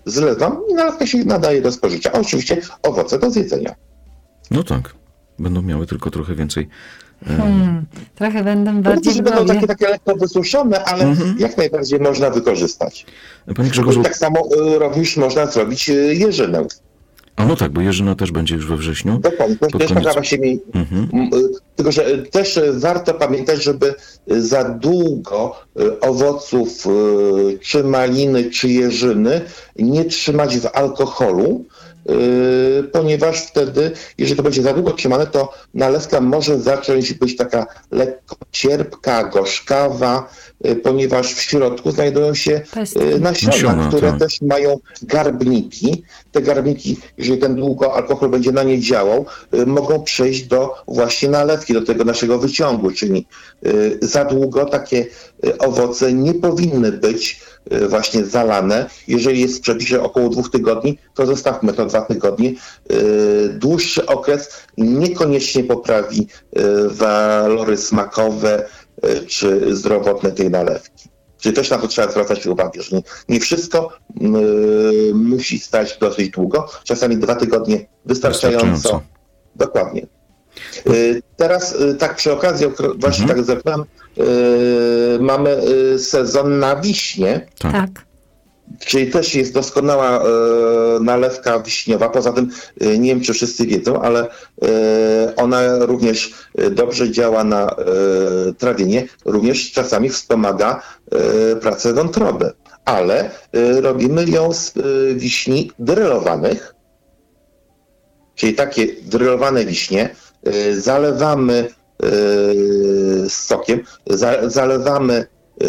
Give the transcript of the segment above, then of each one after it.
zlewam i nalewka się nadaje do spożycia. A oczywiście owoce do zjedzenia. No tak. Będą miały tylko trochę więcej. Trochę będą bardziej w będą takie lekko wysuszone, ale jak najbardziej można wykorzystać. Panie Grzegorzu... Tak samo również można zrobić jeżynę. A no tak, bo jeżyna też będzie już we wrześniu. Dokładnie, też można właśnie tylko że też warto pamiętać, żeby za długo owoców czy maliny, czy jeżyny nie trzymać w alkoholu, ponieważ wtedy, jeżeli to będzie za długo trzymane, to nalewka może zacząć być taka lekko cierpka, gorzkawa, ponieważ w środku znajdują się nasiona, które też mają garbniki. Te garbniki, jeżeli ten długo alkohol będzie na nie działał, mogą przejść do właśnie nalewki, do tego naszego wyciągu, czyli za długo takie owoce nie powinny być właśnie zalane. Jeżeli jest w przepisie około 2 tygodni, to zostawmy to 2 tygodnie. Dłuższy okres niekoniecznie poprawi walory smakowe czy zdrowotne tej nalewki. Czyli też na to trzeba zwracać uwagę, że nie wszystko musi stać dosyć długo. Czasami 2 tygodnie wystarczająco. Dokładnie. Teraz tak przy okazji, właśnie tak zerknąłem, mamy sezon na wiśnie. Tak. Czyli też jest doskonała nalewka wiśniowa. Poza tym, nie wiem czy wszyscy wiedzą, ale ona również dobrze działa na trawienie, również czasami wspomaga pracę wątroby. Ale robimy ją z wiśni drylowanych, czyli takie drylowane wiśnie, zalewamy sokiem, zalewamy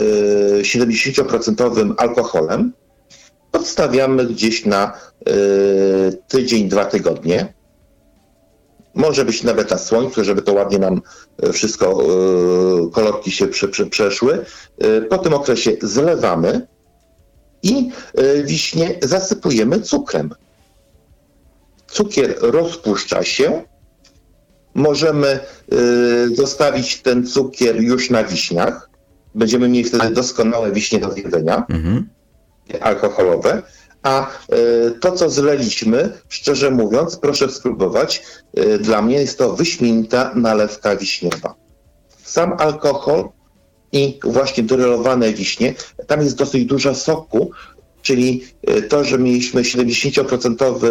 70% alkoholem, odstawiamy gdzieś na tydzień, 2 tygodnie. Może być nawet na słońcu, żeby to ładnie nam wszystko, kolorki się przeszły. Po tym okresie zlewamy i wiśnie zasypujemy cukrem. Cukier rozpuszcza się. Możemy zostawić ten cukier już na wiśniach. Będziemy mieli wtedy doskonałe wiśnie do zjedzenia, alkoholowe. A to, co zleliśmy, szczerze mówiąc, proszę spróbować. Dla mnie jest to wyśmienita nalewka wiśniowa. Sam alkohol i właśnie drylowane wiśnie, tam jest dosyć dużo soku, czyli to, że mieliśmy 70%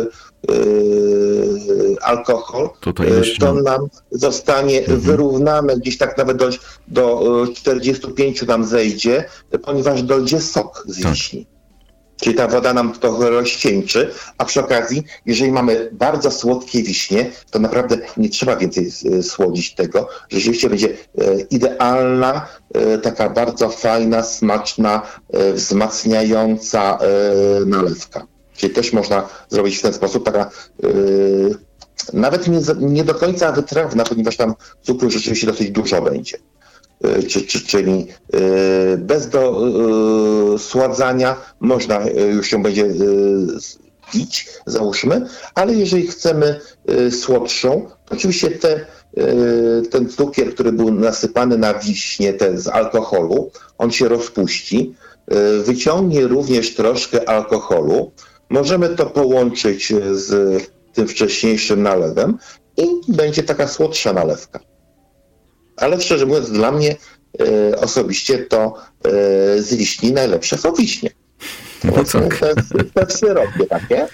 alkohol, to nam zostanie wyrównane, gdzieś tak nawet do 45 nam zejdzie, ponieważ dojdzie sok z wiśni. Czyli ta woda nam trochę rozcieńczy, a przy okazji, jeżeli mamy bardzo słodkie wiśnie, to naprawdę nie trzeba więcej słodzić tego, że rzeczywiście będzie idealna, taka bardzo fajna, smaczna, wzmacniająca nalewka. Czyli też można zrobić w ten sposób, taka nawet nie do końca wytrawna, ponieważ tam cukru rzeczywiście dosyć dużo będzie. Czyli bez dosładzania można już ją będzie pić, załóżmy, ale jeżeli chcemy słodszą, to oczywiście ten cukier, który był nasypany na wiśnie z alkoholu, on się rozpuści, wyciągnie również troszkę alkoholu. Możemy to połączyć z tym wcześniejszym nalewem i będzie taka słodsza nalewka. Ale szczerze mówiąc, dla mnie osobiście to z wiśni najlepsze są wiśnie. No tak. Te syropie takie.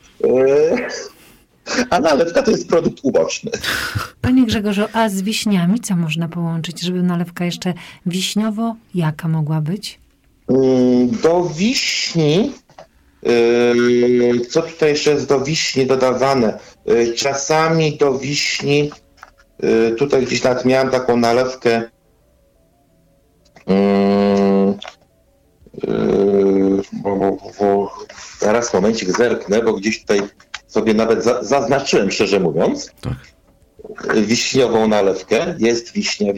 A nalewka to jest produkt uboczny. Panie Grzegorzu, a z wiśniami co można połączyć, żeby nalewka jeszcze wiśniowo jaka mogła być? Do wiśni, co tutaj jeszcze jest do wiśni dodawane? Czasami do wiśni, tutaj gdzieś nawet miałem taką nalewkę, zaraz momencik zerknę, bo gdzieś tutaj sobie nawet zaznaczyłem, szczerze mówiąc, tak. Wiśniową nalewkę. Jest wiśnia.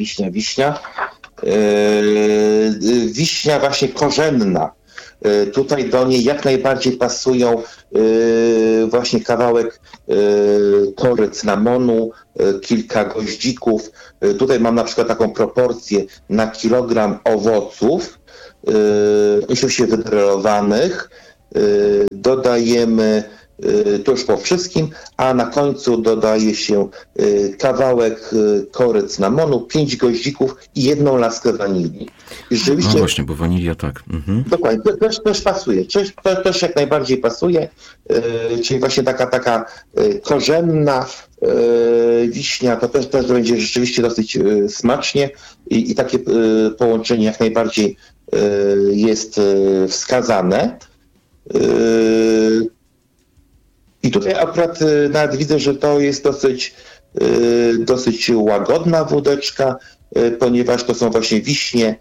Wiśnia właśnie korzenna. Tutaj do niej jak najbardziej pasują właśnie kawałek kory cynamonu, kilka goździków. Tutaj mam na przykład taką proporcję na kilogram owoców, oczywiście wydrylowanych, dodajemy to już po wszystkim, a na końcu dodaje się kawałek kory cynamonu, 5 goździków i 1 laskę wanilii. I rzeczywiście, no właśnie, bo wanilia tak. Mhm. Dokładnie, też pasuje. Też jak najbardziej pasuje. Czyli właśnie taka korzenna wiśnia, to też będzie rzeczywiście dosyć smacznie i takie połączenie jak najbardziej jest wskazane. I tutaj akurat nawet widzę, że to jest dosyć łagodna wódeczka, ponieważ to są właśnie wiśnie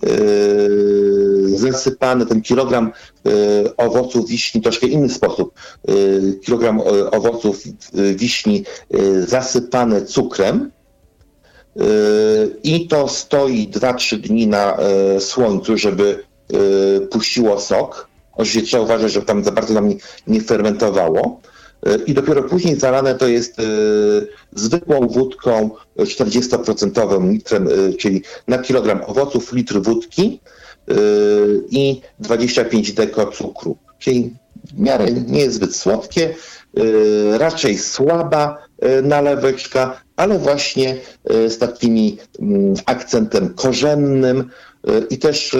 zasypane, ten kilogram owoców wiśni, troszkę inny sposób. Kilogram owoców wiśni zasypane cukrem i to stoi 2-3 dni na słońcu, żeby puściło sok. Oczywiście trzeba uważać, żeby tam za bardzo nam nie fermentowało. I dopiero później zalane to jest zwykłą wódką 40% litrem, czyli na kilogram owoców litr wódki i 25 deko cukru. Czyli w miarę nie jest zbyt słodkie, raczej słaba naleweczka, ale właśnie z takimi akcentem korzennym i też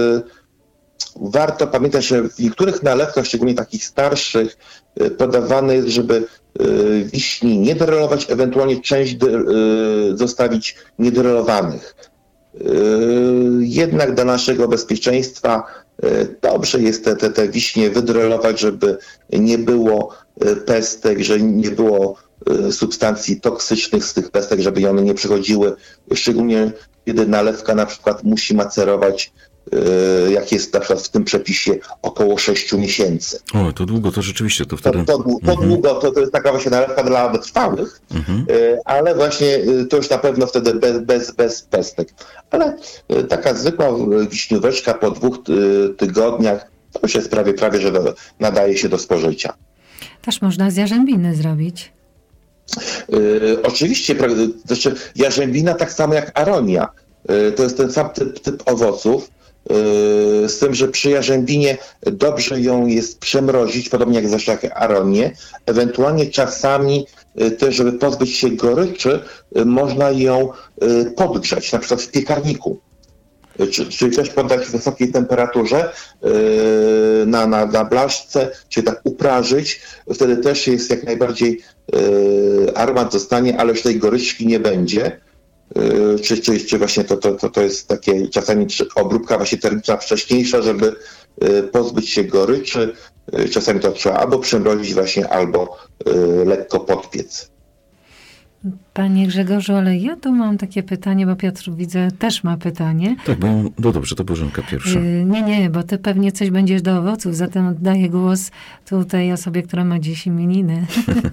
warto pamiętać, że w niektórych nalewkach, szczególnie takich starszych, podawane jest, żeby wiśni nie derelować, ewentualnie część zostawić niederelowanych. Jednak dla naszego bezpieczeństwa dobrze jest te wiśnie wydrelować, żeby nie było pestek, że nie było substancji toksycznych z tych pestek, żeby one nie przechodziły, szczególnie kiedy nalewka na przykład musi macerować, jak jest na przykład w tym przepisie, około 6 miesięcy. O, to długo, to rzeczywiście to wtedy... To długo, to jest taka właśnie nalewka dla wytrwałych, ale właśnie to już na pewno wtedy bez pestek. Ale taka zwykła wiśnióweczka po 2 tygodniach, to już jest prawie, że nadaje się do spożycia. Też można z jarzębiny zrobić. Oczywiście, znaczy jarzębina tak samo jak aronia. To jest ten sam typ owoców, z tym, że przy jarzębinie dobrze ją jest przemrozić, podobnie jak zresztą jak aronię. Ewentualnie czasami też, żeby pozbyć się goryczy, można ją podgrzać, na przykład w piekarniku. Czyli też poddać wysokiej temperaturze na blaszce, czyli tak uprażyć. Wtedy też jest jak najbardziej aromat zostanie, ale już tej goryczki nie będzie. Czy właśnie to jest takie czasami obróbka właśnie termiczna wcześniejsza, żeby pozbyć się goryczy. Czasami to trzeba albo przemrozić właśnie, albo lekko podpiec. Panie Grzegorzu, ale ja tu mam takie pytanie, bo Piotr, widzę, też ma pytanie. Tak, bo no dobrze, to Bożenka pierwsza. Nie, bo ty pewnie coś będziesz do owoców, zatem oddaję głos tutaj osobie, która ma dziś imieniny.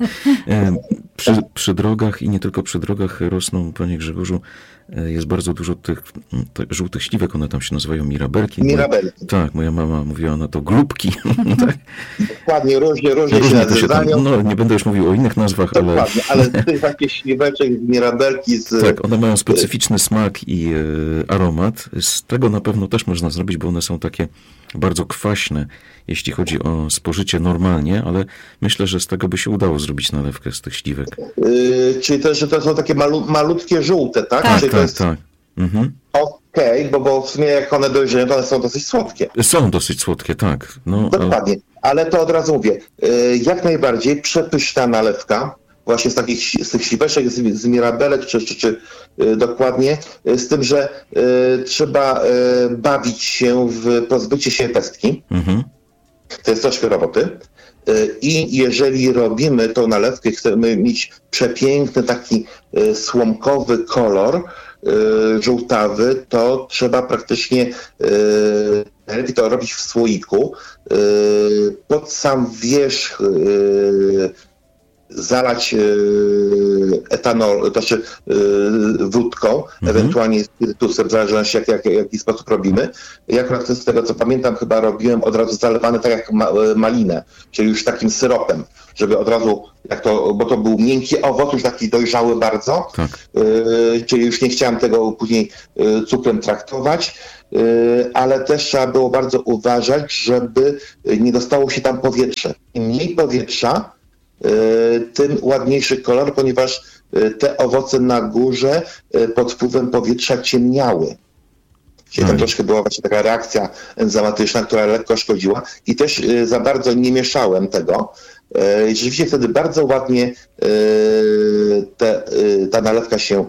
Przy drogach i nie tylko przy drogach rosną, panie Grzegorzu, jest bardzo dużo tych żółtych śliwek, one tam się nazywają mirabelki. Mirabelki. Tak, moja mama mówiła na to glubki. Tak? Dokładnie, różnie się nazywają. No, nie będę już mówił o innych nazwach, dokładnie, ale z tych takich śliweczek, mirabelki Tak, one mają specyficzny smak i aromat. Z tego na pewno też można zrobić, bo one są takie bardzo kwaśne, jeśli chodzi o spożycie normalnie, ale myślę, że z tego by się udało zrobić nalewkę z tych śliwek. Czyli też, że to są takie malutkie żółte, tak? Tak. Mhm. Okej, bo w sumie jak one dojrzeją, to one są dosyć słodkie. Są dosyć słodkie, tak. No, dokładnie, ale to od razu mówię, jak najbardziej przepyszna nalewka, właśnie z tych śliweczek, z mirabelek, czy dokładnie, z tym, że trzeba bawić się w pozbycie się pestki. Mhm. To jest troszkę roboty. I jeżeli robimy tą nalewkę, chcemy mieć przepiękny taki słomkowy kolor, żółtawy, to trzeba praktycznie najlepiej to robić w słoiku. Pod sam wierzch zalać etanol, to znaczy wódką, ewentualnie spirytusem, w zależności jaki sposób robimy. Ja akurat z tego co pamiętam chyba robiłem od razu zalewane tak jak malinę, czyli już takim syropem, żeby od razu, bo to był miękki owoc, już taki dojrzały bardzo, czyli już nie chciałem tego później cukrem traktować, ale też trzeba było bardzo uważać, żeby nie dostało się tam powietrze. Im mniej powietrza, tym ładniejszy kolor, ponieważ te owoce na górze pod wpływem powietrza ciemniały. Czyli tam troszkę była właśnie taka reakcja enzymatyczna, która lekko szkodziła i też za bardzo nie mieszałem tego. Rzeczywiście wtedy bardzo ładnie ta nalewka się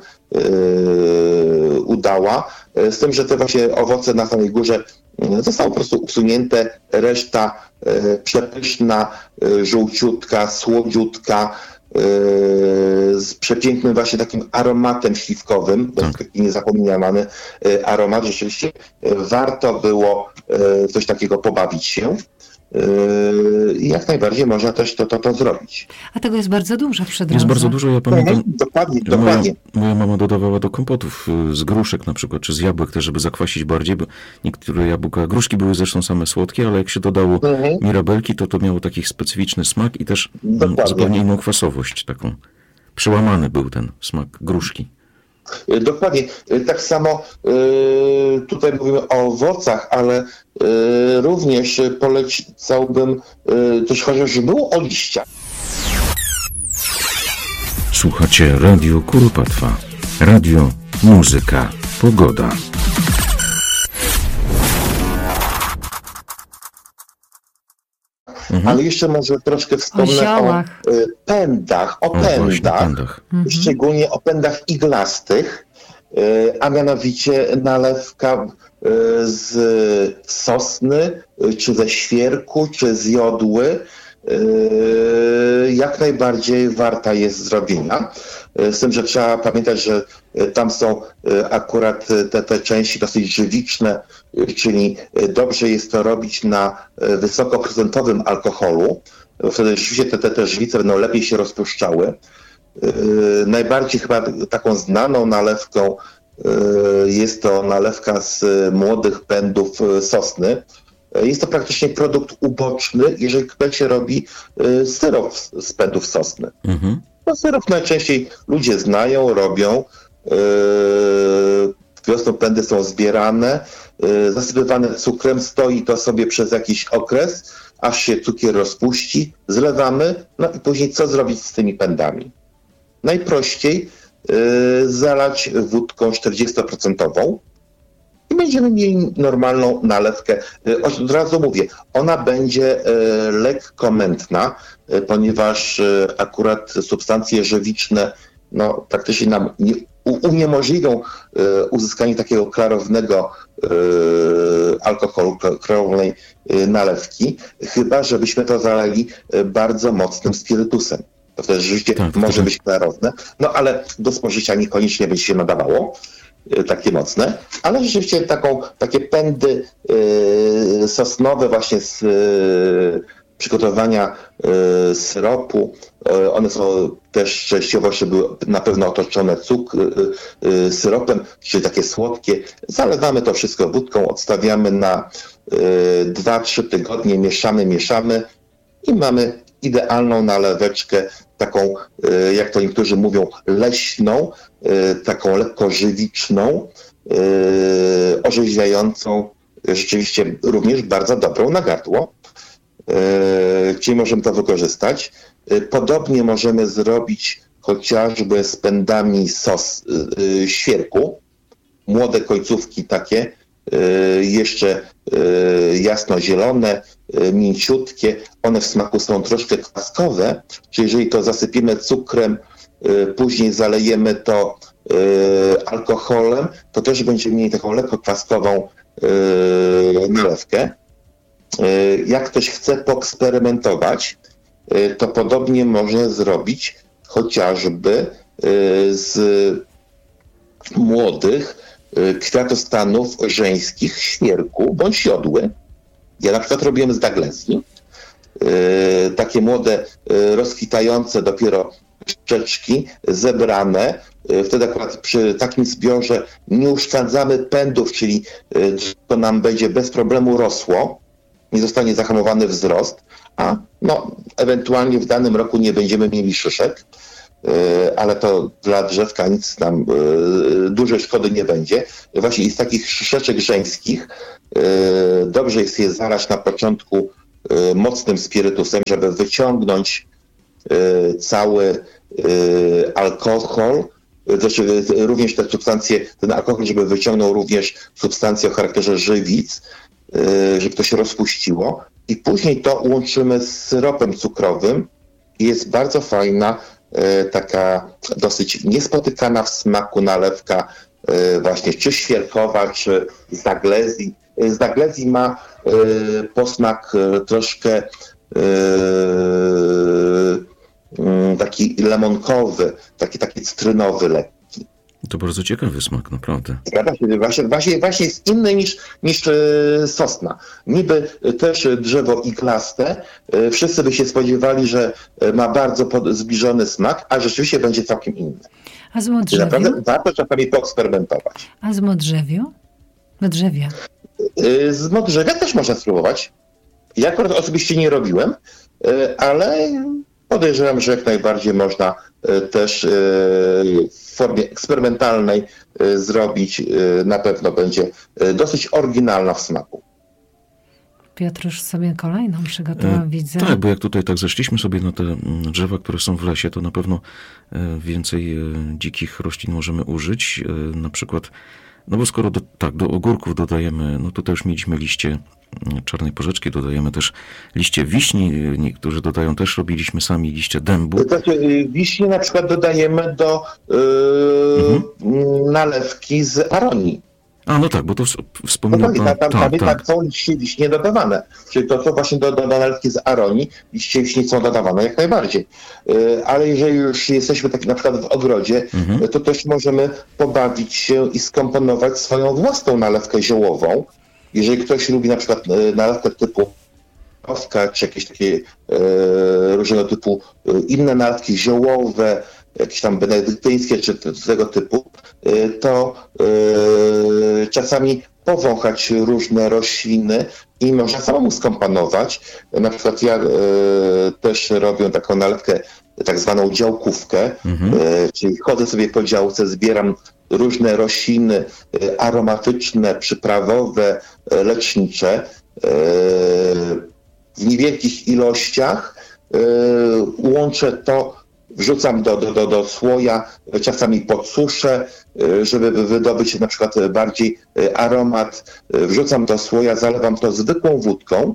udała, z tym, że te właśnie owoce na samej górze zostały po prostu usunięte, reszta przepyszna, żółciutka, słodziutka, z przepięknym właśnie takim aromatem śliwkowym, bo taki niezapomniany aromat. Rzeczywiście warto było coś takiego pobawić się. Jak najbardziej można też to zrobić. A tego jest bardzo dużo w Przedrodze. Jest bardzo dużo, ja pamiętam. Dokładnie. Moja mama dodawała do kompotów z gruszek na przykład, czy z jabłek też, żeby zakwasić bardziej, bo niektóre jabłka, gruszki były zresztą same słodkie, ale jak się dodało mirabelki, to miało taki specyficzny smak i też zupełnie inną kwasowość taką. Przełamany był ten smak gruszki. Dokładnie. Tak samo tutaj mówimy o owocach, ale również polecałbym coś chociaż było o liściach. Słuchacie Radio Kuropatwa. Radio, muzyka, pogoda. Ale jeszcze może troszkę wspomnę o pędach, szczególnie o pędach iglastych, a mianowicie nalewka z sosny, czy ze świerku, czy z jodły, jak najbardziej warta jest zrobienia. Z tym, że trzeba pamiętać, że tam są akurat te części dosyć żywiczne, czyli dobrze jest to robić na wysokoprocentowym alkoholu. Wtedy rzeczywiście te żywice będą lepiej się rozpuszczały. Najbardziej chyba taką znaną nalewką jest to nalewka z młodych pędów sosny. Jest to praktycznie produkt uboczny, jeżeli się robi syrop z pędów sosny. No, syrop najczęściej ludzie znają, robią. Wiosną pędy są zbierane, zasypywane cukrem, stoi to sobie przez jakiś okres, aż się cukier rozpuści, zlewamy, no i później co zrobić z tymi pędami? Najprościej zalać wódką 40% i będziemy mieli normalną nalewkę. Od razu mówię, ona będzie lekko mętna, ponieważ akurat substancje żywiczne praktycznie nam uniemożliwią uzyskanie takiego klarownego alkoholu, klarownej nalewki, chyba żebyśmy to zalali bardzo mocnym spirytusem. To wtedy rzeczywiście może być klarowne, ale do spożycia niekoniecznie będzie się nadawało takie mocne, ale rzeczywiście takie pędy sosnowe właśnie z przygotowania syropu, one są też częściowo były na pewno otoczone syropem, czyli takie słodkie. Zalewamy to wszystko wódką, odstawiamy na 2-3 tygodnie, mieszamy i mamy idealną naleweczkę, taką, jak to niektórzy mówią, leśną, taką lekko żywiczną, orzeźwiającą, rzeczywiście również bardzo dobrą na gardło. Czyli możemy to wykorzystać. Podobnie możemy zrobić chociażby z pędami świerku. Młode końcówki takie, jeszcze jasnozielone, mięciutkie. One w smaku są troszkę kwaskowe, czyli jeżeli to zasypimy cukrem, później zalejemy to alkoholem, to też będziemy mieli taką lekko kwaskową nalewkę. Jak ktoś chce poeksperymentować, to podobnie może zrobić chociażby z młodych kwiatostanów żeńskich świerku bądź jodły. Ja na przykład robiłem z Douglesii. Takie młode, rozkwitające dopiero szyszeczki zebrane. Wtedy akurat przy takim zbiorze nie uszkadzamy pędów, czyli to nam będzie bez problemu rosło, nie zostanie zahamowany wzrost, a ewentualnie w danym roku nie będziemy mieli szyszek, ale to dla drzewka nic nam dużej szkody nie będzie. Właśnie z takich szyszeczek żeńskich dobrze jest je zalać na początku mocnym spirytusem, żeby wyciągnąć cały alkohol, znaczy również te substancje, ten alkohol, żeby wyciągnął również substancje o charakterze żywic, żeby to się rozpuściło i później to łączymy z syropem cukrowym. Jest bardzo fajna, taka dosyć niespotykana w smaku nalewka, właśnie czy świerkowa, czy z Daglezji. Z Daglezji ma posmak troszkę taki lemonkowy, taki cytrynowy lekki. To bardzo ciekawy smak, naprawdę. Właśnie jest inny niż sosna. Niby też drzewo iglaste. Wszyscy by się spodziewali, że ma bardzo zbliżony smak, a rzeczywiście będzie całkiem inny. A z modrzewiu? Naprawdę warto czasami poeksperymentować. A z modrzewiu? Modrzewia. Z modrzewia też można spróbować. Ja akurat osobiście nie robiłem, ale podejrzewam, że jak najbardziej można też w formie eksperymentalnej zrobić. Na pewno będzie dosyć oryginalna w smaku. Piotrusz sobie kolejną przygotował, widzę. Tak, bo jak tutaj tak zeszliśmy sobie na te drzewa, które są w lesie, to na pewno więcej dzikich roślin możemy użyć. Na przykład, bo skoro do ogórków dodajemy, tutaj już mieliśmy liście czarnej porzeczki, dodajemy też liście wiśni, niektórzy dodają też, robiliśmy sami liście dębu. Wiśnie na przykład dodajemy do nalewki z aronii. A, tak, bo to wspominał pan. Tak, są liście wiśnie dodawane. Czyli to są właśnie do nalewki z aronii, liście wiśni są dodawane jak najbardziej. Ale jeżeli już jesteśmy na przykład w ogrodzie, to też możemy pobawić się i skomponować swoją własną nalewkę ziołową. Jeżeli ktoś lubi na przykład nalewkę typu czy jakieś takie różnego typu inne nalewki ziołowe, jakieś tam benedyktyńskie czy tego typu, to czasami powąchać różne rośliny i można samemu skomponować. Na przykład ja też robię taką nalewkę, tak zwaną działkówkę, czyli chodzę sobie po działce, zbieram różne rośliny aromatyczne, przyprawowe, lecznicze w niewielkich ilościach, łączę to, wrzucam do słoja, czasami podsuszę, żeby wydobyć na przykład bardziej aromat, wrzucam do słoja, zalewam to zwykłą wódką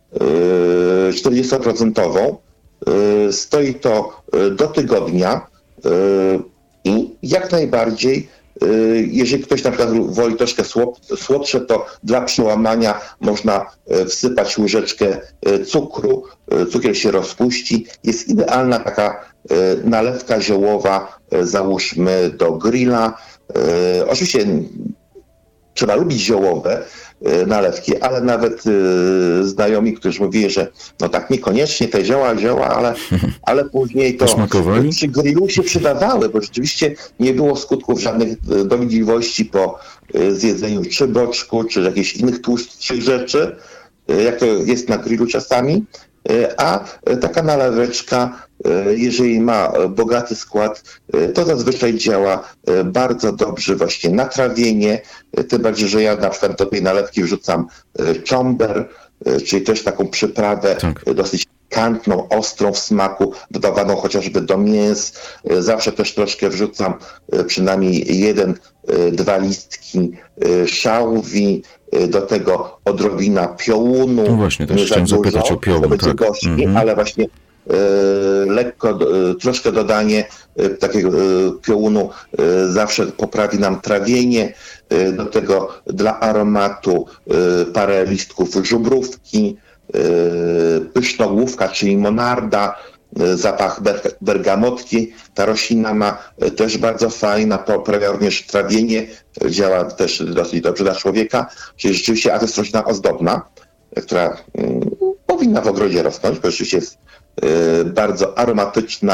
40%. Stoi to do tygodnia i jak najbardziej, jeżeli ktoś na przykład woli troszkę słodsze, to dla przełamania można wsypać łyżeczkę cukru, cukier się rozpuści. Jest idealna taka nalewka ziołowa, załóżmy do grilla. Oczywiście trzeba lubić ziołowe nalewki, ale nawet znajomi, którzy mówili, że tak niekoniecznie te zioła, ale później to przy grillu się przydawały, bo rzeczywiście nie było skutków żadnych dolegliwości po zjedzeniu czy boczku, czy jakichś innych tłustszych rzeczy, jak to jest na grillu czasami. A taka naleweczka, jeżeli ma bogaty skład, to zazwyczaj działa bardzo dobrze właśnie na trawienie, tym bardziej, że ja na przykład do tej nalewki wrzucam czomber, czyli też taką przyprawę dosyć pikantną, ostrą w smaku, dodawaną chociażby do mięs. Zawsze też troszkę wrzucam przynajmniej 1-2 listki szałwi, do tego odrobina piołunu. No właśnie, też chciałem zapytać o piołun. Ale właśnie lekko, troszkę dodanie takiego piołunu zawsze poprawi nam trawienie. Do tego dla aromatu parę listków żubrówki, pysznogłówka, czyli monarda, zapach bergamotki. Ta roślina ma też bardzo fajna, poprawia również trawienie, działa też dosyć dobrze dla człowieka, czyli rzeczywiście, a to jest roślina ozdobna, która powinna w ogrodzie rosnąć, bo rzeczywiście jest bardzo aromatyczna,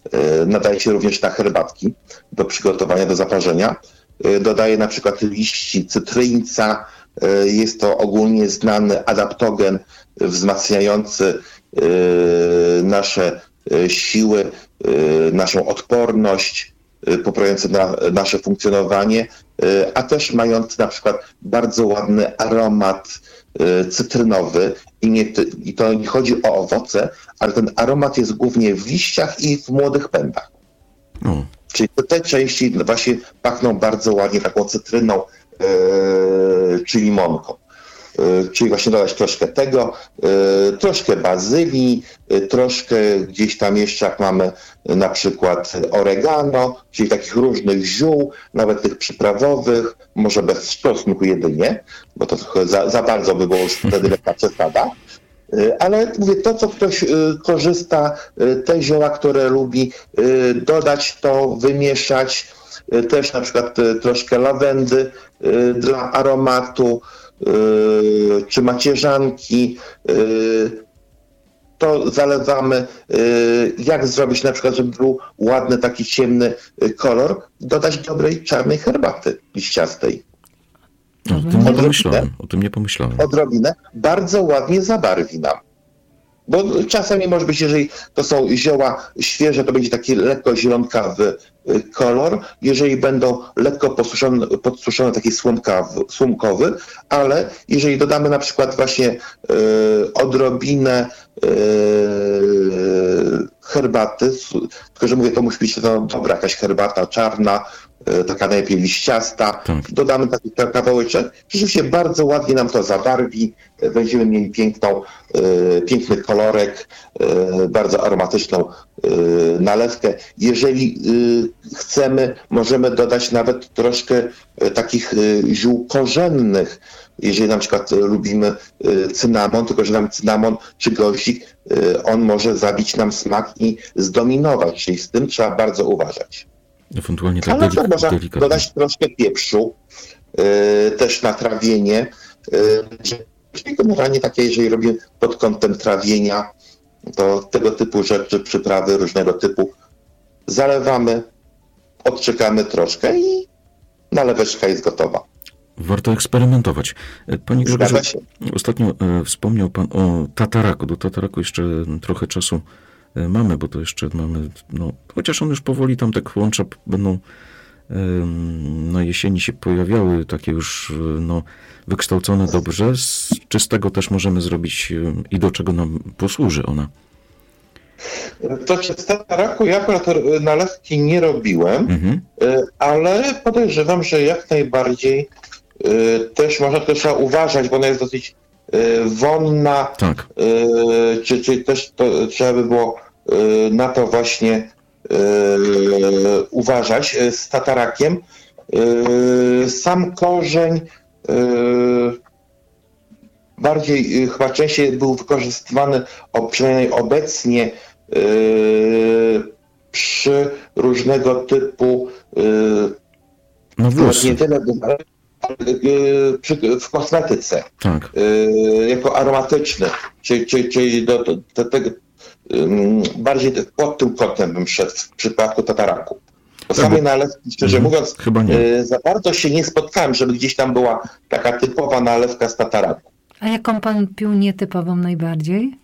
nadaje się również na herbatki do przygotowania, do zaparzenia. Dodaję na przykład liści cytryńca. Jest to ogólnie znany adaptogen wzmacniający nasze siły, naszą odporność, poprawiający nasze funkcjonowanie, a też mający na przykład bardzo ładny aromat cytrynowy. I to nie chodzi o owoce, ale ten aromat jest głównie w liściach i w młodych pędach. Czyli te części właśnie pachną bardzo ładnie taką cytryną czy limonką. Czyli właśnie dodać troszkę tego, troszkę bazylii, troszkę gdzieś tam jeszcze, jak mamy na przykład oregano, czyli takich różnych ziół, nawet tych przyprawowych, może bez czosnku jedynie, bo to trochę za bardzo by było już wtedy lekka przesada. Ale mówię, to co ktoś korzysta, te zioła, które lubi, dodać to, wymieszać, też na przykład troszkę lawendy dla aromatu, czy macierzanki, to zalewamy. Jak zrobić na przykład, żeby był ładny, taki ciemny kolor? Dodać dobrej, czarnej herbaty liściastej. O tym nie pomyślałem. Odrobinę. Bardzo ładnie zabarwi nam. Bo czasami może być, jeżeli to są zioła świeże, to będzie taki lekko zielonkawy kolor. Jeżeli będą lekko podsuszone, taki słomkowy, ale jeżeli dodamy na przykład właśnie odrobinę herbaty, tylko że mówię, to musi być dobra jakaś herbata czarna, taka najlepiej liściasta. Tak. Dodamy taki kawałeczek. Rzeczywiście bardzo ładnie nam to zabarwi. Będziemy mieli piękny kolorek, bardzo aromatyczną nalewkę. Jeżeli chcemy, możemy dodać nawet troszkę takich ziół korzennych. Jeżeli na przykład lubimy cynamon, tylko że nam cynamon czy goździk, on może zabić nam smak i zdominować. Czyli z tym trzeba bardzo uważać. Ewentualnie tak można dodać troszkę pieprzu, też na trawienie. Czyli generalnie takie, jeżeli robimy pod kątem trawienia, to tego typu rzeczy, przyprawy różnego typu zalewamy, odczekamy troszkę i naleweczka jest gotowa. Warto eksperymentować. Panie Grzegorzu, ostatnio wspomniał Pan o tataraku. Do tataraku jeszcze trochę czasu mamy, bo to jeszcze mamy, chociaż on już powoli tam te kłącza będą na jesieni się pojawiały, takie już wykształcone dobrze. Czy z tego też możemy zrobić i do czego nam posłuży ona? To z tataraku ja akurat nalewki nie robiłem, ale podejrzewam, że jak najbardziej też można, to trzeba uważać, bo ona jest dosyć wonna, tak. Czyli też to trzeba by było na to właśnie uważać z tatarakiem. Sam korzeń bardziej, chyba częściej był wykorzystywany, przynajmniej obecnie, przy różnego typu nie tyle w kosmetyce, tak. Jako aromatyczny, czyli do tego bardziej pod tym kątem bym szedł w przypadku tataraku. Po samej nalewki, szczerze mówiąc, za bardzo się nie spotkałem, żeby gdzieś tam była taka typowa nalewka z tataraku. A jaką pan pił nietypową najbardziej?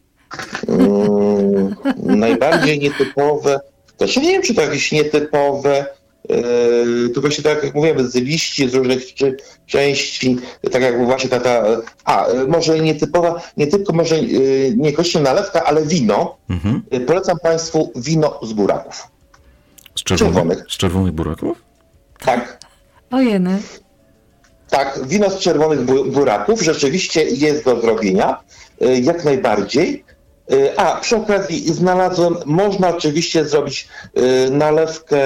Najbardziej nietypowe, też nie wiem, czy to jakieś nietypowe, to właśnie tak jak mówiłem, z liści, z różnych części, tak jak właśnie może nietypowa, nie tylko może niekoniecznie nalewka, ale wino. Polecam Państwu wino z buraków. Z czerwonych buraków? Tak. Ojeny. Tak, wino z czerwonych buraków rzeczywiście jest do zrobienia, jak najbardziej. A przy okazji znalazłem, można oczywiście zrobić nalewkę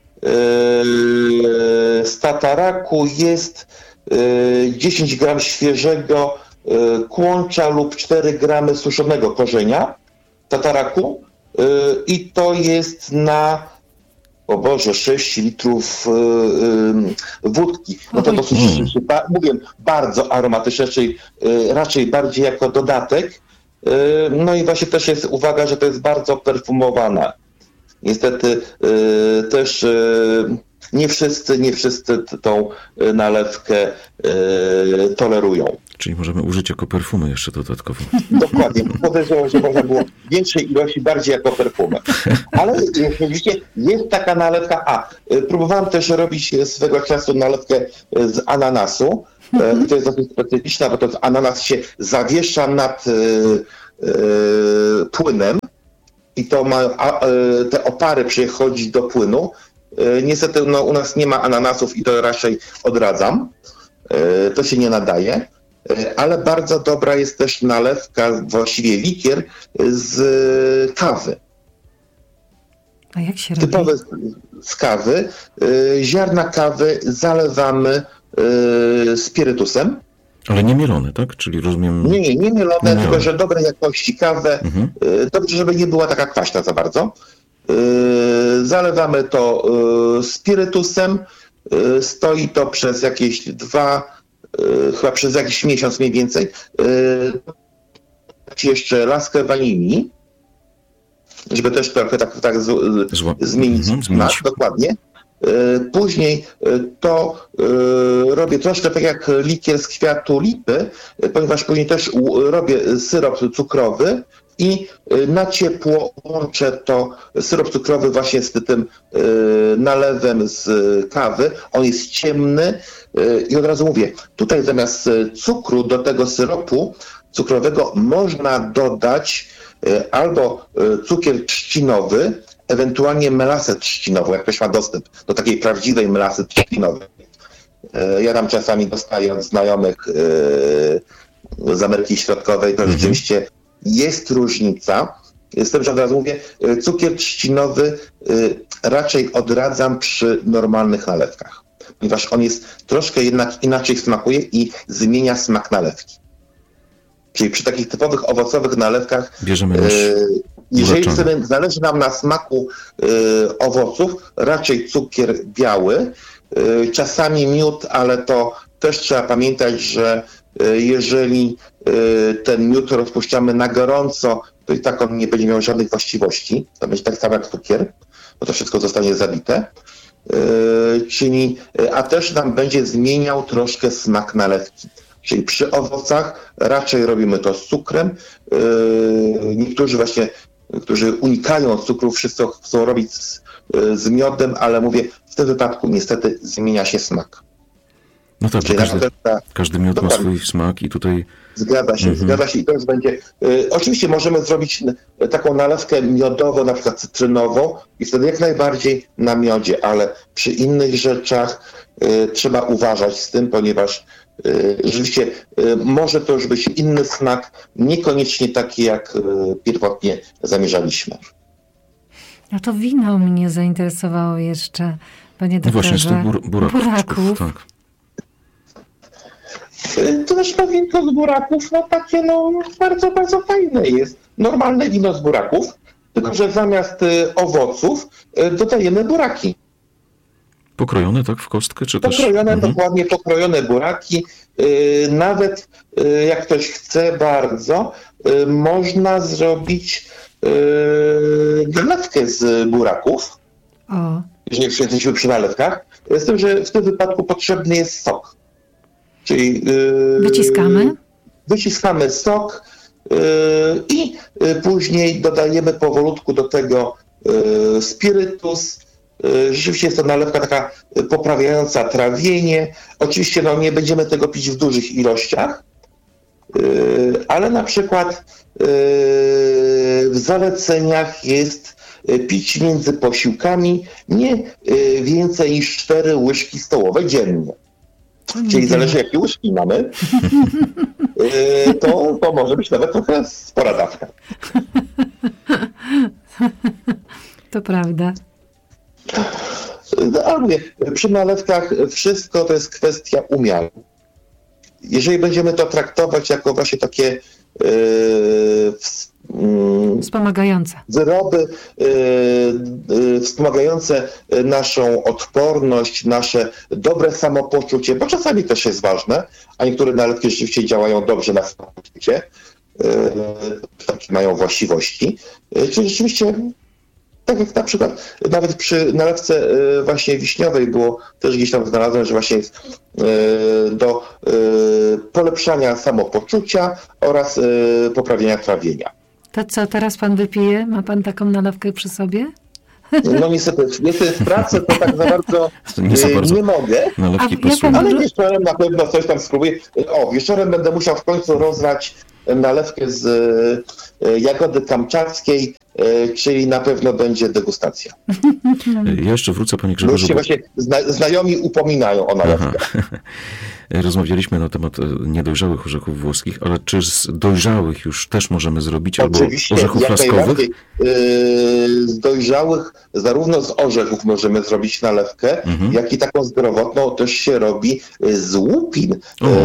z tataraku. Jest 10 gram świeżego kłącza lub 4 gramy suszonego korzenia tataraku i to jest na 6 litrów wódki. No to dosyć, mówię, bardzo aromatyczne, czyli raczej bardziej jako dodatek. No i właśnie też jest uwaga, że to jest bardzo perfumowana. niestety też nie wszyscy tą nalewkę tolerują. Czyli możemy użyć jako perfumy jeszcze dodatkowo. Dokładnie. Podejrzewam, że można było większej ilości, bardziej jako perfumę. Ale rzeczywiście jest taka nalewka. Próbowałem też robić swego czasu nalewkę z ananasu. I to jest dosyć specyficzna, bo to ananas się zawiesza nad płynem i to ma te opary przechodzić do płynu. Niestety u nas nie ma ananasów i to raczej odradzam. To się nie nadaje. Ale bardzo dobra jest też nalewka, właściwie likier z kawy. A jak się robi? Typowe z kawy. Ziarna kawy zalewamy spirytusem. Ale nie mielone, tak? Czyli rozumiem... Nie mielone, tylko że dobrej jakości kawę. Dobrze, żeby nie była taka kwaśna za bardzo. Zalewamy to spirytusem. Stoi to przez jakieś chyba przez jakiś miesiąc mniej więcej. Jeszcze laskę wanilii, żeby też trochę tak zmienić smak, dokładnie. Później to robię troszkę tak jak likier z kwiatu lipy, ponieważ później też robię syrop cukrowy i na ciepło łączę to syrop cukrowy właśnie z tym nalewem z kawy. On jest ciemny i od razu mówię, tutaj zamiast cukru do tego syropu cukrowego można dodać albo cukier trzcinowy, ewentualnie melasę trzcinową, jak ktoś ma dostęp do takiej prawdziwej melasy trzcinowej. Ja tam czasami dostaję od znajomych z Ameryki Środkowej, to rzeczywiście jest różnica. Z tym, że od razu mówię, cukier trzcinowy raczej odradzam przy normalnych nalewkach, ponieważ on jest troszkę jednak inaczej smakuje i zmienia smak nalewki. Czyli przy takich typowych owocowych nalewkach, jeżeli zależy nam na smaku owoców, raczej cukier biały, czasami miód, ale to też trzeba pamiętać, że jeżeli ten miód rozpuszczamy na gorąco, to i tak on nie będzie miał żadnych właściwości. To będzie tak samo jak cukier, bo to wszystko zostanie zabite. A też nam będzie zmieniał troszkę smak nalewki. Czyli przy owocach raczej robimy to z cukrem. Niektórzy właśnie, którzy unikają cukru, wszyscy chcą robić z miodem, ale mówię, w tym wypadku niestety zmienia się smak. No tak, każdy miód ma swój smak i tutaj... Zgadza się i to już będzie... Oczywiście możemy zrobić taką nalewkę miodową, na przykład cytrynową i wtedy jak najbardziej na miodzie, ale przy innych rzeczach trzeba uważać z tym, ponieważ rzeczywiście może to już być inny smak, niekoniecznie taki, jak pierwotnie zamierzaliśmy. No to wino mnie zainteresowało jeszcze, panie doktorze. Właśnie z tych buraków. Tak. To też wino z buraków, takie bardzo, bardzo fajne jest. Normalne wino z buraków, tylko że zamiast owoców dodajemy buraki. Pokrojone, tak, w kostkę? Czy pokrojone, też? Dokładnie pokrojone buraki. Nawet jak ktoś chce bardzo, można zrobić nalewkę z buraków. Jeżeli jesteśmy przy nalewkach. Z tym, że w tym wypadku potrzebny jest sok. Czyli wyciskamy sok i później dodajemy powolutku do tego spirytus. Rzeczywiście jest to nalewka taka poprawiająca trawienie. Oczywiście nie będziemy tego pić w dużych ilościach, ale na przykład w zaleceniach jest pić między posiłkami nie więcej niż 4 łyżki stołowe dziennie. Czyli zależy jakie łyżki mamy, to może być nawet trochę spora dawka. To prawda. Ale mówię, przy nalewkach wszystko to jest kwestia umiaru. Jeżeli będziemy to traktować jako właśnie takie wspomagające wyroby wspomagające naszą odporność, nasze dobre samopoczucie, bo czasami też jest ważne, a niektóre nalewki rzeczywiście działają dobrze na samopoczucie, takie mają właściwości, czyli rzeczywiście Tak jak na przykład nawet przy nalewce właśnie wiśniowej było, też gdzieś tam znalazłem, że właśnie jest do polepszania samopoczucia oraz poprawienia trawienia. To co, teraz pan wypije? Ma pan taką nalewkę przy sobie? No niestety w pracy to tak za bardzo nie mogę, ale wieczorem na pewno coś tam spróbuję. Wieczorem będę musiał w końcu rozlać nalewkę z jagody kamczackiej, czyli na pewno będzie degustacja. Ja jeszcze wrócę, panie Grzegorzu. Już się właśnie znajomi upominają o nalewkę. Rozmawialiśmy na temat niedojrzałych orzechów włoskich, ale czy z dojrzałych już też możemy zrobić? Oczywiście, albo orzechów laskowych? Z dojrzałych, zarówno z orzechów możemy zrobić nalewkę, jak i taką zdrowotną też się robi z łupin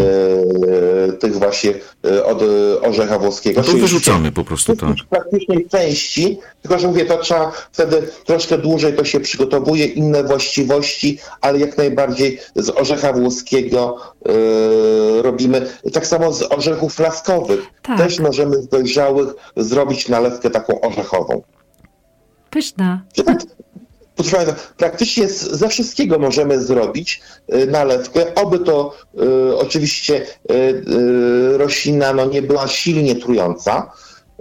tych właśnie od orzecha włoskiego. To wyrzucamy po prostu, tak. W praktycznej części, tylko że mówię, to trzeba wtedy troszkę dłużej, to się przygotowuje, inne właściwości, ale jak najbardziej z orzecha włoskiego robimy. Tak samo z orzechów laskowych. Tak. Też możemy z dojrzałych zrobić nalewkę taką orzechową. Pyszna. Proszę Państwa, praktycznie ze wszystkiego możemy zrobić nalewkę, oby to oczywiście roślina nie była silnie trująca,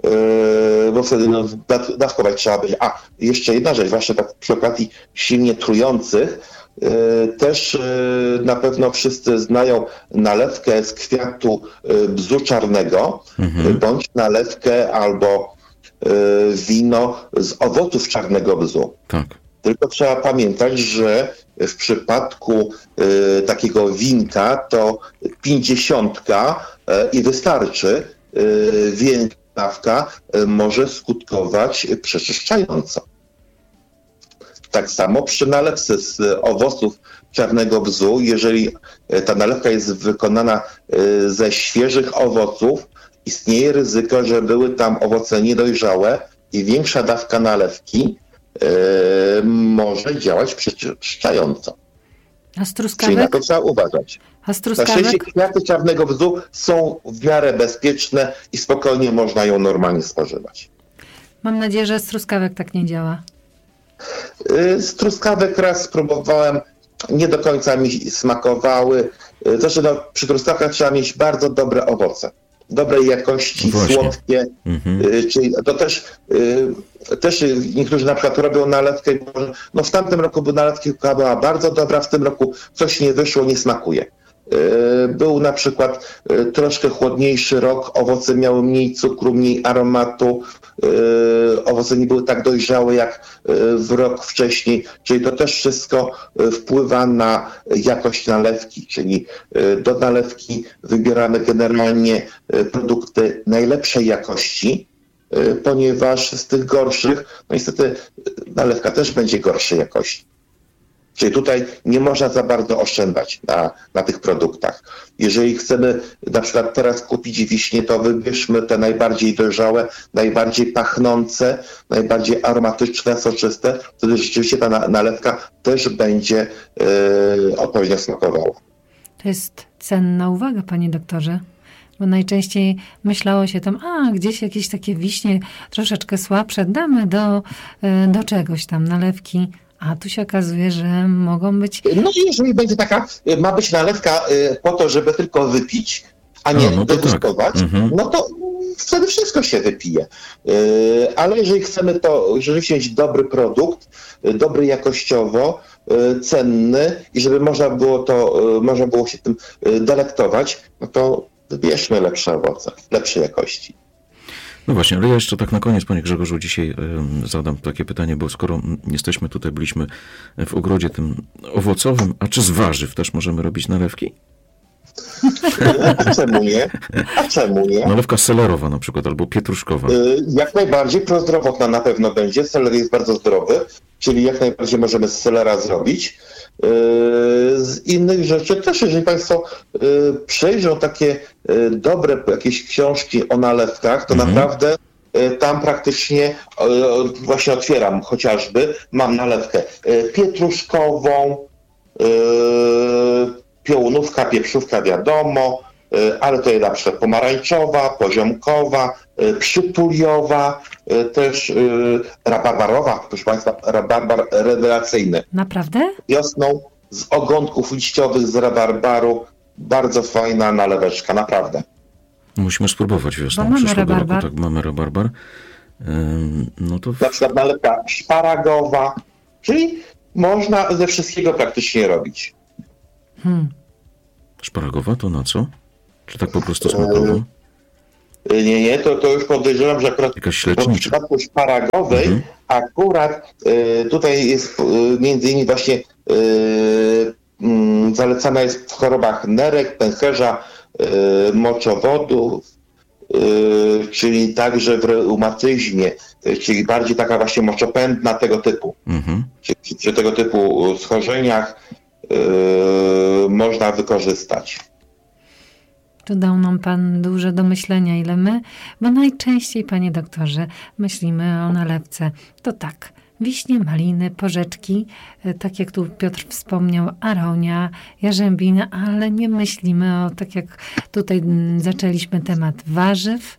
bo wtedy dawkować trzeba będzie. Jeszcze jedna rzecz, właśnie tak przy okazji silnie trujących, też na pewno wszyscy znają nalewkę z kwiatu bzu czarnego, bądź nalewkę albo wino z owoców czarnego bzu. Tak. Tylko trzeba pamiętać, że w przypadku takiego winka to 50 i wystarczy. Większa dawka może skutkować przeczyszczająco. Tak samo przy nalewce z owoców czarnego bzu, jeżeli ta nalewka jest wykonana ze świeżych owoców, istnieje ryzyko, że były tam owoce niedojrzałe i większa dawka nalewki może działać przeczyszczająco. A z truskawek? Czyli na to trzeba uważać. A z Na szczęście truskawek? kwiaty czarnego bzu są w miarę bezpieczne i spokojnie można ją normalnie spożywać. Mam nadzieję, że z truskawek tak nie działa. Z truskawek raz spróbowałem, nie do końca mi smakowały. Zresztą przy truskawkach trzeba mieć bardzo dobre owoce. Dobrej jakości, słodkie. Czyli to też niektórzy na przykład robią nalewkę. W tamtym roku nalewka była bardzo dobra, w tym roku coś nie wyszło, nie smakuje. Był na przykład troszkę chłodniejszy rok, owoce miały mniej cukru, mniej aromatu, owoce nie były tak dojrzałe jak w rok wcześniej, czyli to też wszystko wpływa na jakość nalewki, czyli do nalewki wybieramy generalnie produkty najlepszej jakości, ponieważ z tych gorszych, niestety nalewka też będzie gorszej jakości. Czyli tutaj nie można za bardzo oszczędzać na tych produktach. Jeżeli chcemy na przykład teraz kupić wiśnie, to wybierzmy te najbardziej dojrzałe, najbardziej pachnące, najbardziej aromatyczne, soczyste. Wtedy rzeczywiście ta nalewka też będzie odpowiednio smakowała. To jest cenna uwaga, panie doktorze. Bo najczęściej myślało się tam, gdzieś jakieś takie wiśnie troszeczkę słabsze, damy do czegoś tam nalewki. A tu się okazuje, że mogą być... No i jeżeli będzie ma być nalewka po to, żeby tylko wypić, a nie degustować, no to wtedy wszystko się wypije. Ale jeżeli chcemy rzeczywiście mieć dobry produkt, dobry jakościowo, cenny i żeby można było się tym delektować, no to wybierzmy lepsze owoce, lepszej jakości. No właśnie, ale ja jeszcze tak na koniec, panie Grzegorzu, dzisiaj zadam takie pytanie, bo skoro jesteśmy tutaj, byliśmy w ogrodzie tym owocowym, a czy z warzyw też możemy robić nalewki? A czemu nie? Nalewka selerowa na przykład, albo pietruszkowa. Jak najbardziej prozdrowotna na pewno będzie. Seler jest bardzo zdrowy, czyli jak najbardziej możemy z selera zrobić. Z innych rzeczy też, jeżeli Państwo przejrzą takie dobre jakieś książki o nalewkach, to naprawdę tam praktycznie właśnie otwieram chociażby, mam nalewkę pietruszkową, piołunówka, pieprzówka wiadomo, ale to jest na przykład pomarańczowa, poziomkowa, przytuliowa, też rabarbarowa, proszę Państwa, rabarbar rewelacyjny. Naprawdę? Wiosną z ogonków liściowych z rabarbaru, bardzo fajna naleweczka, naprawdę. Musimy spróbować wiosną. Mamy Przyszłego roku, rabarbar. tak, mamy rabarbar. No to Na przykład nalewka szparagowa, czyli można ze wszystkiego praktycznie robić. szparagowa to na co? Czy tak po prostu smakowo? Nie, to już podejrzewam, że akurat Jakaś w śledźnicza. przypadku szparagowej akurat tutaj jest między innymi właśnie zalecana jest w chorobach nerek, pęcherza, moczowodów, czyli także w reumatyzmie, czyli bardziej taka właśnie moczopędna tego typu. Czyli przy tego typu schorzeniach można wykorzystać. Tu dał nam Pan dużo do myślenia, ile my, bo najczęściej, Panie doktorze, myślimy o nalewce. To tak, wiśnie, maliny, porzeczki, tak jak tu Piotr wspomniał, aronia, jarzębina, ale nie myślimy o, tak jak tutaj zaczęliśmy temat warzyw,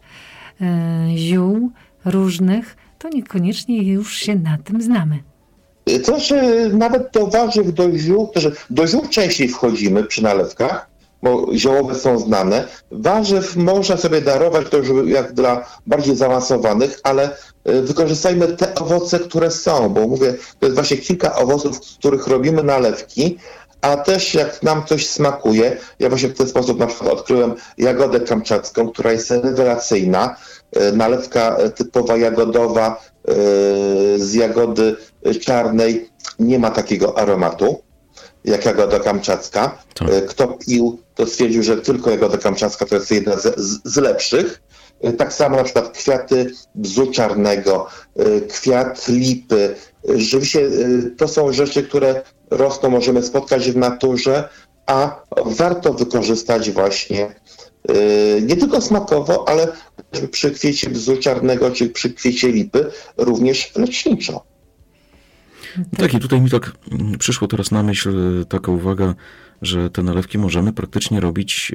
ziół różnych, to niekoniecznie już się na tym znamy. To znaczy, nawet do warzyw, do ziół częściej wchodzimy przy nalewkach, bo ziołowe są znane. Warzyw można sobie darować, to już jak dla bardziej zaawansowanych, ale wykorzystajmy te owoce, które są, bo mówię, to jest właśnie kilka owoców, z których robimy nalewki, a też jak nam coś smakuje, ja właśnie w ten sposób na przykład odkryłem jagodę kamczacką, która jest rewelacyjna, nalewka typowa jagodowa z jagody czarnej nie ma takiego aromatu jak jagoda kamczacka. Tak. Kto pił, to stwierdził, że tylko jagoda kamczacka to jest jedna z lepszych. Tak samo na przykład kwiaty bzu czarnego, kwiat lipy. Rzeczywiście to są rzeczy, które rosną, możemy spotkać w naturze, a warto wykorzystać właśnie nie tylko smakowo, ale przy kwiecie bzu czarnego czy przy kwiecie lipy również leczniczo. Tak, i tutaj mi tak przyszło teraz na myśl taka uwaga, że te nalewki możemy praktycznie robić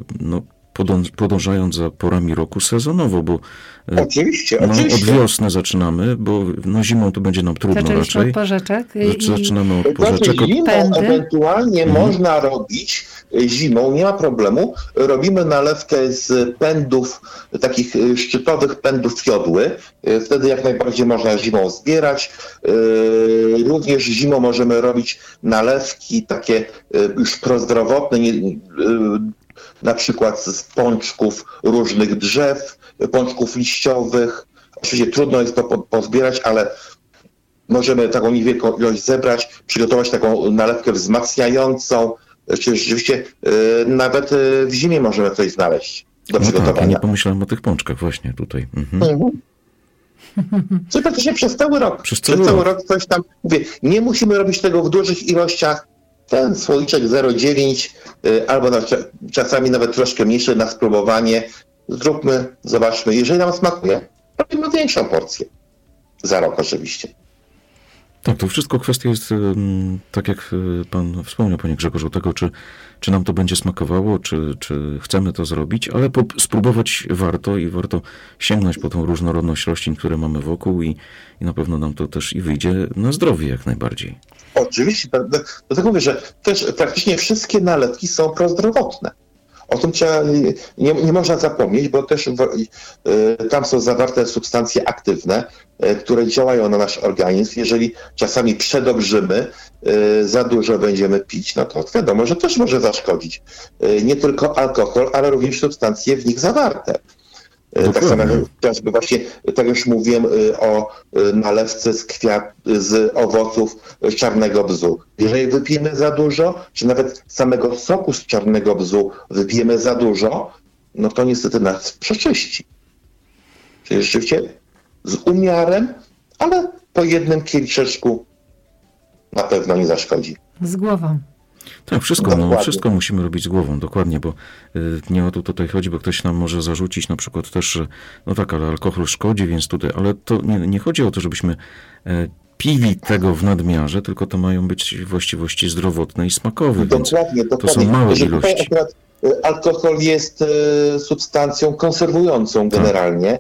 podążając za porami roku sezonowo, bo Oczywiście. od wiosny zaczynamy, bo zimą to będzie nam trudno Zaczęliśmy raczej. od porzeczek. Zaczynamy od porzeczek. Zimą pędy. ewentualnie można robić, zimą nie ma problemu, robimy nalewkę z pędów, takich szczytowych pędów jodły, wtedy jak najbardziej można zimą zbierać. Również zimą możemy robić nalewki takie już prozdrowotne, na przykład z pączków różnych drzew, pączków liściowych. Oczywiście trudno jest to pozbierać, ale możemy taką niewielką ilość zebrać, przygotować taką nalewkę wzmacniającą. Czyli rzeczywiście nawet w zimie możemy coś znaleźć do przygotowania. Tak, ja nie pomyślałem o tych pączkach właśnie tutaj. Czyli praktycznie przez cały rok. Przez cały rok coś tam, mówię, nie musimy robić tego w dużych ilościach. Ten słoiczek 0,9 albo czasami nawet troszkę mniejszy na spróbowanie. Zróbmy, zobaczmy. Jeżeli nam smakuje, robimy większą porcję. Za rok oczywiście. Tak, to wszystko kwestia jest, tak jak pan wspomniał, panie Grzegorzu, tego, czy nam to będzie smakowało, czy chcemy to zrobić, ale spróbować warto i warto sięgnąć po tą różnorodność roślin, które mamy wokół i na pewno nam to też i wyjdzie na zdrowie jak najbardziej. Oczywiście, dlatego mówię, że też praktycznie wszystkie nalewki są prozdrowotne. O tym nie można zapomnieć, bo też tam są zawarte substancje aktywne, które działają na nasz organizm. Jeżeli czasami przedobrzymy, za dużo będziemy pić, no to wiadomo, że też może zaszkodzić. Nie tylko alkohol, ale również substancje w nich zawarte. Tak samo jak chociażby właśnie, tak już mówiłem o nalewce z owoców czarnego bzu. Jeżeli wypijemy za dużo, czy nawet samego soku z czarnego bzu wypijemy za dużo, no to niestety nas przeczyści. Czyli rzeczywiście z umiarem, ale po jednym kieliszeczku na pewno nie zaszkodzi. Z głową. Tak, wszystko musimy robić z głową, dokładnie, bo nie o to tutaj chodzi, bo ktoś nam może zarzucić na przykład też, że no tak, ale alkohol szkodzi, więc tutaj, ale to nie chodzi o to, żebyśmy pili tego w nadmiarze, tylko to mają być właściwości zdrowotne i smakowe, Dokładnie. to są małe ilości. Akurat alkohol jest substancją konserwującą generalnie,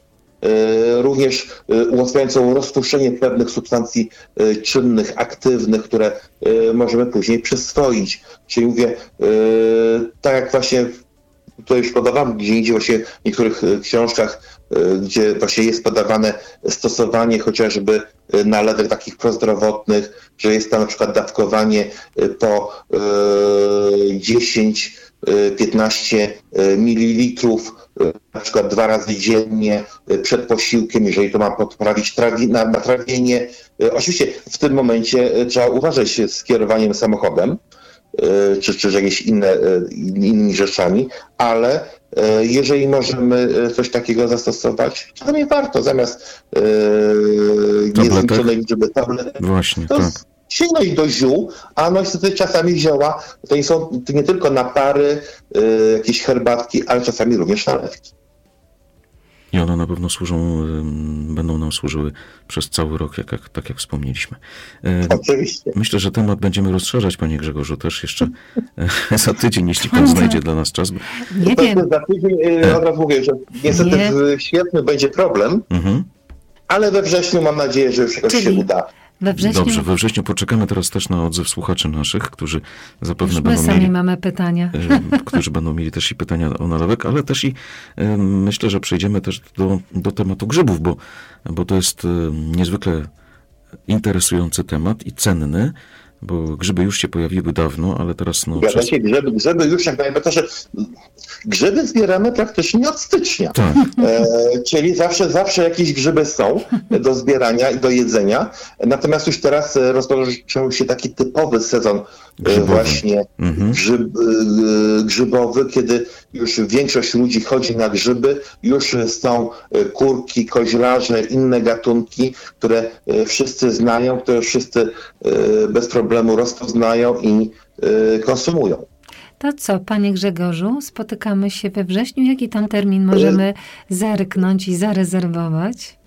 również ułatwiającą rozpuszczenie pewnych substancji czynnych, aktywnych, które możemy później przyswoić. Czyli mówię, tak jak właśnie to już podawałem gdzie indziej właśnie w niektórych książkach, gdzie właśnie jest podawane stosowanie chociażby nalewek takich prozdrowotnych, że jest tam na przykład dawkowanie po 10-15 ml, na przykład 2 razy dziennie przed posiłkiem, jeżeli to ma poprawić natrawienie. Oczywiście w tym momencie trzeba uważać z kierowaniem samochodem, czy jakieś innymi rzeczami, ale jeżeli możemy coś takiego zastosować, to nie warto zamiast niezliczonej liczby tabletek, właśnie, to sięgnąć do ziół, a no niestety czasami zioła to nie są nie tylko napary, jakieś herbatki, ale czasami również nalewki. I one na pewno będą nam służyły przez cały rok, tak jak wspomnieliśmy. Oczywiście. Myślę, że temat będziemy rozszerzać, panie Grzegorzu, też jeszcze za tydzień, jeśli pan znajdzie dla nas czas. Nie wiem. Za tydzień od razu mówię, że niestety w sierpniu będzie problem, ale we wrześniu mam nadzieję, że już jakoś się uda. Dobrze, we wrześniu poczekamy teraz też na odzew słuchaczy naszych, którzy zapewne będą mieli... My sami mamy pytania. Którzy będą mieli też i pytania o nalewek, ale też i myślę, że przejdziemy też do tematu grzybów, bo to jest niezwykle interesujący temat i cenny, bo grzyby już się pojawiły dawno, ale teraz... Grzyby już jak najbardziej, że grzyby zbieramy praktycznie od stycznia. Tak. Czyli zawsze jakieś grzyby są do zbierania i do jedzenia. Natomiast już teraz rozpoczął się taki typowy sezon grzybowy. Właśnie grzybowy, kiedy już większość ludzi chodzi na grzyby. Już są kurki, koźlarze, inne gatunki, które wszyscy znają, które wszyscy bez problemu rozpoznają i konsumują. To co, panie Grzegorzu, spotykamy się we wrześniu. Jaki tam termin możemy zerknąć i zarezerwować?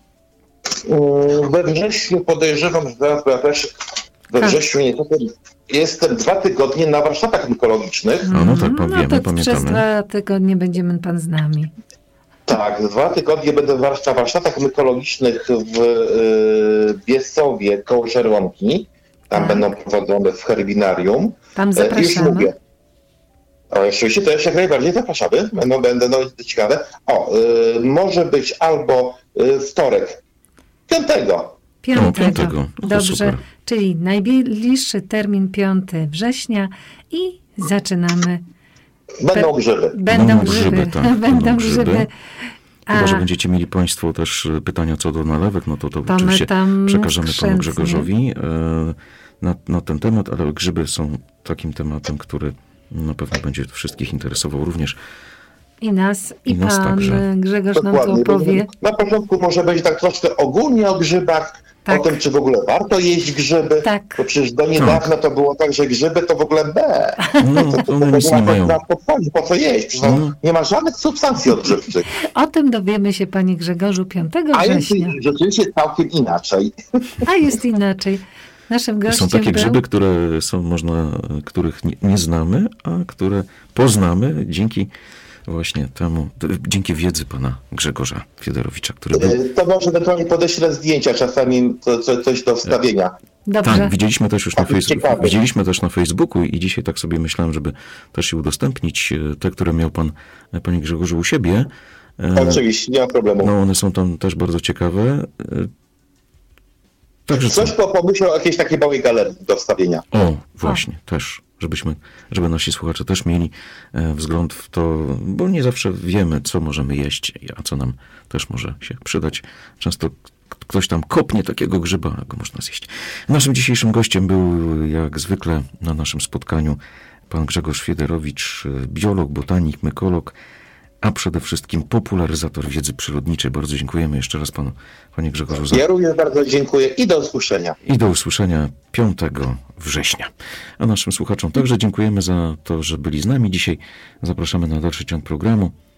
We wrześniu podejrzewam, że też we wrześniu jestem 2 tygodnie na warsztatach mykologicznych. No tak, pamiętamy. Przez 2 tygodnie będziemy pan z nami. Tak, 2 tygodnie będę na warsztatach mykologicznych w Biesowie koło Żerłomki. Tam będą prowadzone w herbinarium. Tam zapraszamy. Już mówię. Oczywiście to jeszcze jak najbardziej zapraszamy. Będą ciekawe. Może być albo wtorek, 5. 5. Dobrze, super. Czyli najbliższy termin 5 września i zaczynamy. Będą grzyby. Będą grzyby. Będą grzyby. Chyba, że będziecie mieli państwo też pytania co do nalewek, no to oczywiście przekażemy panu Grzegorzowi na ten temat, ale grzyby są takim tematem, który na pewno będzie wszystkich interesował również. I nas pan także. Grzegorz nam to opowie. Na początku może będzie tak troszkę ogólnie o grzybach, o tym, czy w ogóle warto jeść grzyby. Tak. Bo przecież do niedawna to było tak, że grzyby to w ogóle one nic nie mają. Po co jeść? Przecież nie ma żadnych substancji odżywczych. O tym dowiemy się, panie Grzegorzu, 5 września. A jest rzeczywiście całkiem inaczej. A jest inaczej. Naszym gościem są takie grzyby, których nie znamy, a które poznamy dzięki właśnie temu, dzięki wiedzy pana Grzegorza Fiedorowicza, który był... To może ewentualnie podeślę zdjęcia, czasami coś do wstawienia. Dobrze. Tak, widzieliśmy też na Facebooku i dzisiaj tak sobie myślałem, żeby też je udostępnić, te, które miał pan, panie Grzegorzu, u siebie. Oczywiście, nie ma problemu. No, one są tam też bardzo ciekawe. Także coś pomyślał o jakiejś takiej małej galerii do wstawienia. Właśnie, też. Żeby nasi słuchacze też mieli wzgląd w to, bo nie zawsze wiemy, co możemy jeść, a co nam też może się przydać. Często ktoś tam kopnie takiego grzyba, a go można zjeść. Naszym dzisiejszym gościem był, jak zwykle na naszym spotkaniu, pan Grzegorz Fiedorowicz, biolog, botanik, mykolog, a przede wszystkim popularyzator wiedzy przyrodniczej. Bardzo dziękujemy jeszcze raz panie Grzegorzu. Ja również bardzo dziękuję i do usłyszenia. I do usłyszenia 5 września. A naszym słuchaczom także dziękujemy za to, że byli z nami dzisiaj. Zapraszamy na dalszy ciąg programu.